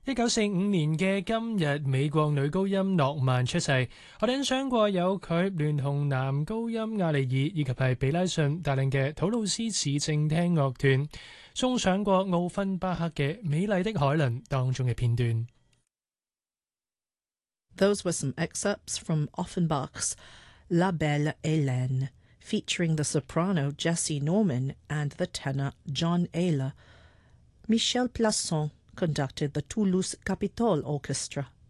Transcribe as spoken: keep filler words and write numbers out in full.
一九四五年嘅今日，美國女高音諾曼出世。我哋欣賞過有佢聯同男高音亞利爾以及係比拉遜帶領嘅土魯斯市政廳樂團，送上過奧芬巴克嘅《美麗的海倫》當中嘅片段。 Those were some excerpts from Offenbach's La Belle Hélène, featuring the soprano Jessie Norman and the tenor John Ayler. Michel Plasson conducted the Toulouse Capitol Orchestra.